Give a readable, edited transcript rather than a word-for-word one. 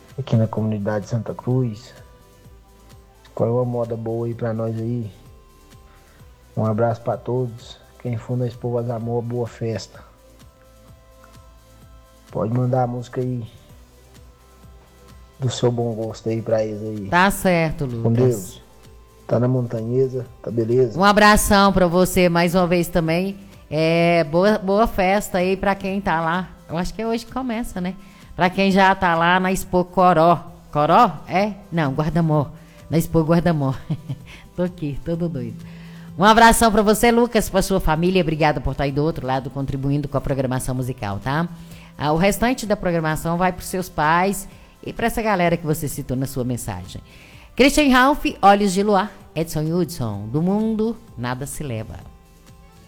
aqui na comunidade Santa Cruz. Escolhe uma moda boa aí pra nós aí. Um abraço pra todos. Quem for na Expo Vaz Amor, boa festa. Pode mandar a música aí do seu bom gosto aí pra eles aí. Tá certo, Lucas. Com Deus. Tá na montanhesa, tá beleza? Um abração pra você mais uma vez também. Boa festa aí pra quem tá lá. Eu acho que é hoje que começa, né? Pra quem já tá lá na Expo Coró. Coró? Não, Guarda-Mor. Na Expo Guarda-Mor. Tô aqui, todo doido. Um abração pra você, Lucas, pra sua família. Obrigada por estar aí do outro lado contribuindo com a programação musical, tá? O restante da programação vai pros seus pais e pra essa galera que você citou na sua mensagem. Christian Ralph, Olhos de Luar, Edson Hudson, do mundo nada se leva.